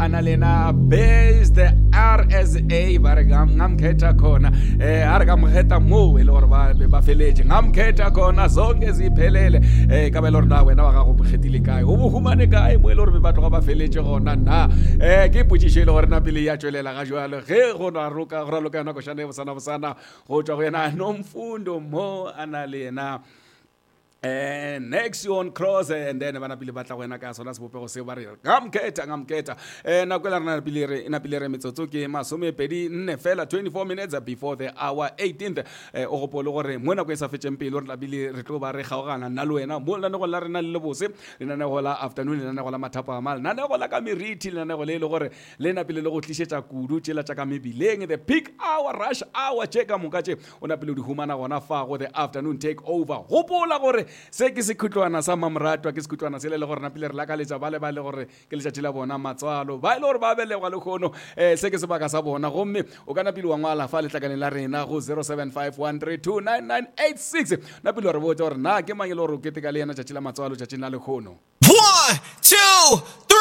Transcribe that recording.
analena based RSA bare ngamkhetha khona argamkheta mo elor ba feleje ngamkhetha khona zonke ziphelele kabe lor na wena wa go boghetile kae o humane kae mo elor be batlo ba feleje gona na ke putsitse le gore na pele ya tswelela ga jwalo ge go na roka go loka na go shane bosana go tswa go yena nomfundo mo analena next on cross and then bana pile batla go ena ka sona sebopego se ba re ngamkhetha na kwela rena pile re metsotso ke masomepedi nne fela 24 minutes before the hour 18th o gopolo gore mona go e sa fetseng pele re la bile re tlo ba re gaogana nna le wena mo lana go la rena le bose rena ne go la afternoon rena go la mathapa mal nna ne go la ka meriti nna go le gore le na pile le go tlisetsa kudu tshela tsa ka mebileng the peak hour rush hour cheka mokache ona pele di humana gona fa go the afternoon take over gopola gore se ke se khutlwana sa mamratwa ke se khutlwana se le gore na pile re la ka letsa ba le gore ke letsa tshela bona matswalo ba ile gore ba bele go le khono se ke se baka sa bona gomme o kana pile wa ngwala fa letlakaneng la rena go 0751329986 na pile re botsa gore na ke mangelo gore o keteka le yena tshela matswalo tshela le khono 1 2